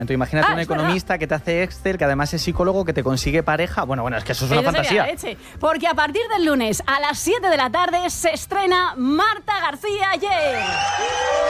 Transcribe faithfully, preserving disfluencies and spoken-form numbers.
Entonces, imagínate Ah, un es economista que te hace Excel, que además es psicólogo, que te consigue pareja. Bueno, bueno, es que eso es una Eso sería fantasía. la leche. Porque a partir del lunes a las siete de la tarde se estrena Marta García Ayer.